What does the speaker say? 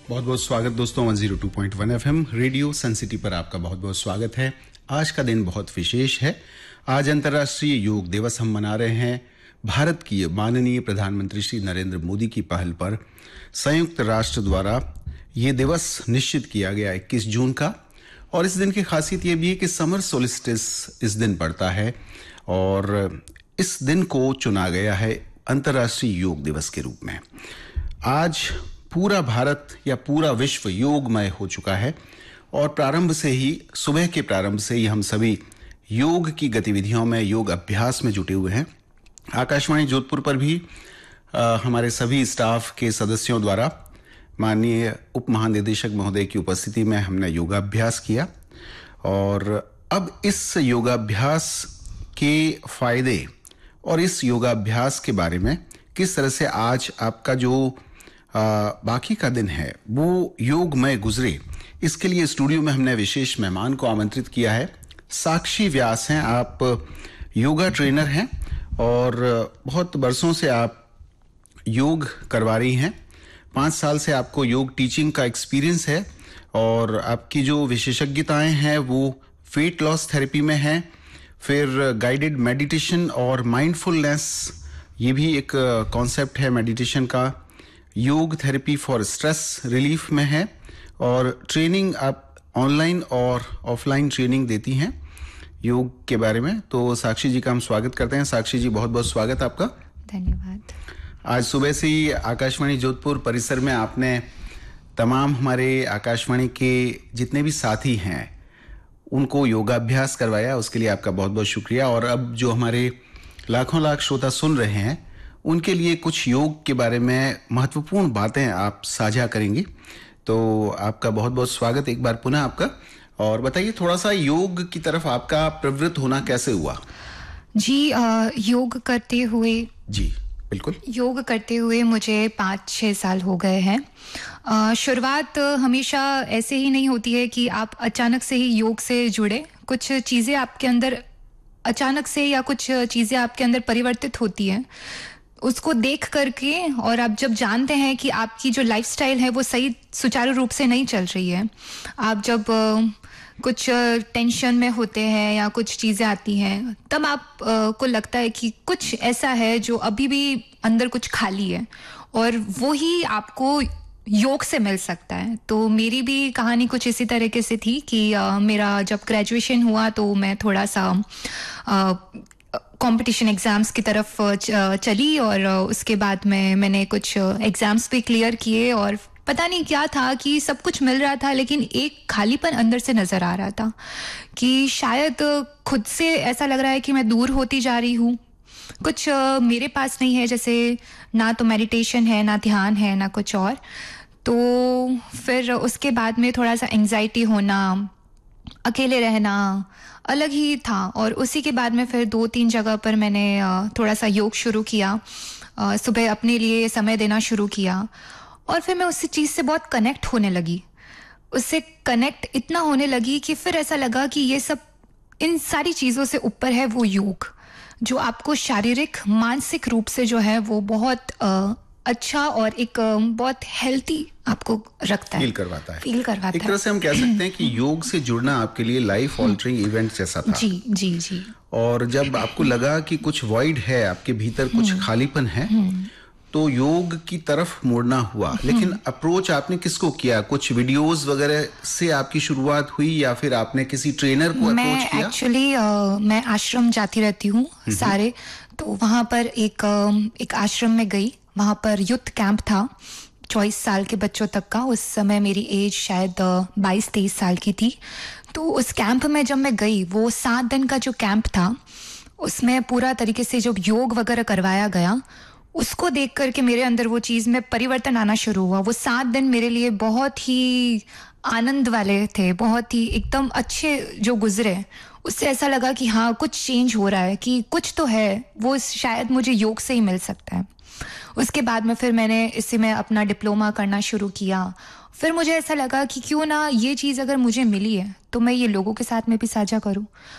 बहुत बहुत स्वागत दोस्तों 102.1 एफएम रेडियो सन सिटी पर आपका बहुत बहुत स्वागत है। आज का दिन बहुत विशेष है। आज अंतर्राष्ट्रीय योग दिवस हम मना रहे हैं। भारत की माननीय प्रधानमंत्री श्री नरेंद्र मोदी की पहल पर संयुक्त राष्ट्र द्वारा ये दिवस निश्चित किया गया 21 जून का। और इस दिन की खासियत ये भी है कि समर सोलिस्टिस इस दिन पड़ता है और इस दिन को चुना गया है अंतर्राष्ट्रीय योग दिवस के रूप में। आज पूरा भारत या पूरा विश्व योगमय हो चुका है और प्रारंभ से ही, सुबह के प्रारंभ से ही हम सभी योग की गतिविधियों में, योग अभ्यास में जुटे हुए हैं। आकाशवाणी जोधपुर पर भी हमारे सभी स्टाफ के सदस्यों द्वारा माननीय उप महानिदेशक महोदय की उपस्थिति में हमने योगाभ्यास किया। और अब इस योगाभ्यास के फायदे और इस योगाभ्यास के बारे में किस तरह से आज आपका जो बाकी का दिन है वो योगमय गुजरे, इसके लिए स्टूडियो में हमने विशेष मेहमान को आमंत्रित किया है। साक्षी व्यास हैं, आप योगा ट्रेनर हैं और बहुत बरसों से आप योग करवा रही हैं। 5 साल से आपको योग टीचिंग का एक्सपीरियंस है और आपकी जो विशेषज्ञताएं हैं वो वेट लॉस थेरेपी में हैं, फिर गाइडेड मेडिटेशन और माइंडफुलनेस, ये भी एक कॉन्सेप्ट है मेडिटेशन का। योग थेरेपी फॉर स्ट्रेस रिलीफ में है और ट्रेनिंग आप ऑनलाइन और ऑफलाइन ट्रेनिंग देती हैं योग के बारे में। तो साक्षी जी का हम स्वागत करते हैं। साक्षी जी, बहुत बहुत स्वागत आपका। धन्यवाद। आज सुबह से ही आकाशवाणी जोधपुर परिसर में आपने तमाम हमारे आकाशवाणी के जितने भी साथी हैं उनको योगाभ्यास करवाया, उसके लिए आपका बहुत बहुत शुक्रिया। और अब जो हमारे लाखों लाख श्रोता सुन रहे हैं उनके लिए कुछ योग के बारे में महत्वपूर्ण बातें आप साझा करेंगी। तो आपका बहुत बहुत स्वागत एक बार पुनः आपका। और बताइए थोड़ा सा योग की तरफ आपका प्रवृत्त होना कैसे हुआ? जी, योग करते हुए, जी बिल्कुल, योग करते हुए मुझे 5-6 साल हो गए हैं। शुरुआत हमेशा ऐसे ही नहीं होती है कि आप अचानक से ही योग से जुड़े। कुछ चीज़ें आपके अंदर अचानक से या कुछ चीज़ें आपके अंदर परिवर्तित होती हैं, उसको देख करके, और आप जब जानते हैं कि आपकी जो लाइफस्टाइल है वो सही सुचारू रूप से नहीं चल रही है, आप जब कुछ टेंशन में होते हैं या कुछ चीज़ें आती हैं, तब आप को लगता है कि कुछ ऐसा है जो अभी भी अंदर कुछ खाली है और वो ही आपको योग से मिल सकता है। तो मेरी भी कहानी कुछ इसी तरीके से थी कि मेरा जब ग्रेजुएशन हुआ तो मैं थोड़ा सा कंपटीशन एग्ज़ाम्स की तरफ चली और उसके बाद मैंने कुछ एग्ज़ाम्स भी क्लियर किए और पता नहीं क्या था कि सब कुछ मिल रहा था लेकिन एक खालीपन अंदर से नज़र आ रहा था कि शायद खुद से ऐसा लग रहा है कि मैं दूर होती जा रही हूँ। कुछ मेरे पास नहीं है, जैसे ना तो मेडिटेशन है, ना ध्यान है, ना कुछ और। तो फिर उसके बाद में थोड़ा सा एंग्जाइटी होना, अकेले रहना अलग ही था। और उसी के बाद में फिर 2-3 जगह पर मैंने थोड़ा सा योग शुरू किया, सुबह अपने लिए समय देना शुरू किया और फिर मैं उस चीज़ से बहुत कनेक्ट होने लगी। उससे कनेक्ट इतना होने लगी कि फिर ऐसा लगा कि ये सब, इन सारी चीज़ों से ऊपर है वो योग, जो आपको शारीरिक मानसिक रूप से जो है वो बहुत अच्छा और एक बहुत हेल्थी आपको रखता है, फील करवाता है। एक तरह से हम कह सकते हैं कि योग से जुड़ना आपके लिए लाइफ ऑल्टरिंग इवेंट जैसा था। जी जी जी। और जब आपको लगा कि कुछ वॉइड है आपके भीतर, कुछ खालीपन है, तो योग की तरफ मुड़ना हुआ। लेकिन अप्रोच आपने किसको किया? कुछ वीडियोस वगैरह से आपकी शुरुआत हुई या फिर आपने किसी ट्रेनर को अप्रोच किया? एक्चुअली मैं आश्रम जाती रहती हूँ सारे, तो वहाँ पर एक आश्रम में गई। वहाँ पर यूथ कैंप था 24 साल के बच्चों तक का। उस समय मेरी एज शायद 22-23 साल की थी। तो उस कैंप में जब मैं गई, वो 7 दिन का जो कैंप था उसमें पूरा तरीके से जो योग वगैरह करवाया गया, उसको देख करके मेरे अंदर वो चीज़ में परिवर्तन आना शुरू हुआ। वो 7 दिन मेरे लिए बहुत ही आनंद वाले थे, बहुत ही एकदम अच्छे जो गुजरे। उससे ऐसा लगा कि हाँ, कुछ चेंज हो रहा है, कि कुछ तो है, वो शायद मुझे योग से ही मिल सकता है। उसके बाद में फिर मैंने इसी में अपना डिप्लोमा करना शुरू किया। फिर मुझे ऐसा लगा कि क्यों ना ये चीज़ अगर मुझे मिली है तो मैं ये लोगों के साथ में भी साझा करूं।